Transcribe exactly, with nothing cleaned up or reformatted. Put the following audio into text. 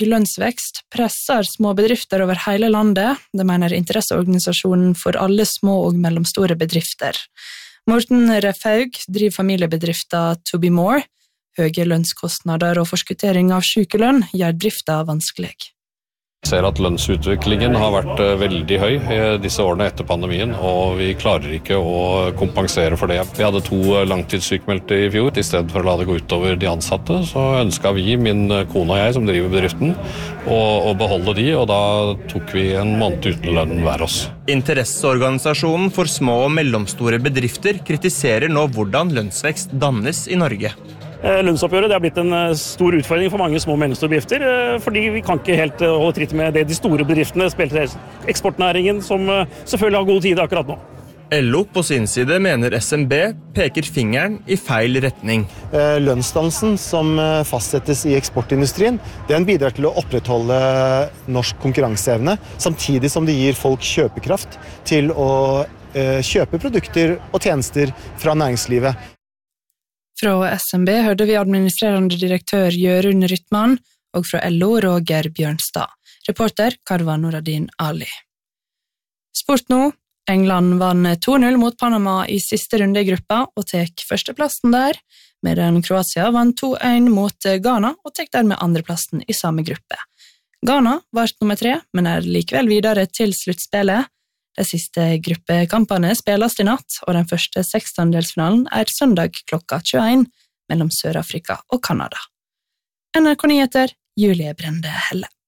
lønnsvekst presser små bedrifter over hele landet, det mener interesseorganisasjonen for alle små og mellomstore bedrifter. Morten Refhaug driver familiebedriften To Be More. Høye lønnskostnader og forskuttering av sykelønn gjør drifta vanskelig. Jeg ser at lønnsutviklingen har vært veldig høy i disse årene etter pandemien, og vi klarer ikke å kompensere for det. Vi hadde to langtidssykmeldte i fjor. I stedet for å la det gå utover de ansatte, så ønsket vi, min kone og jeg som driver bedriften, å, å beholde de, og da tok vi en måned uten lønn hver oss. Interesseorganisasjonen for små og mellomstore bedrifter kritiserer nå hvordan lønnsvekst dannes i Norge. Lønnsoppgjøret det har blitt en stor utfordring for mange små og mellomstore bedrifter, fordi vi kan ikke helt holde tritt med det de store bedriftene, spesielt eksportnæringen, som selvfølgelig har gode tider akkurat nå. L O på sin side mener S M B peker fingeren i feil retning. Lønnsdannelsen som fastsettes i eksportindustrien, den bidrar til å opprettholde norsk konkurranseevne, samtidig som det gir folk kjøpekraft til å kjøpe produkter og tjenester fra næringslivet. Fra S M B hørte vi administrerende direktør Jørund Rytman, og fra L O Roger Bjørnstad. Reporter Karva Noradin Ali. Sport nå. England vann to null mot Panama i siste runde i gruppa og tek førsteplassen der, medan Kroatia vann to en mot Ghana og tek dermed andreplassen i samme gruppe. Ghana var nummer tre, men er likevel videre til sluttspillet. De siste gruppekampene spilles i natt, og den første sekstendelsfinalen er søndag klokka tjueen mellom Sør-Afrika og Kanada. N R K Nyheter, Julie Brende Helle.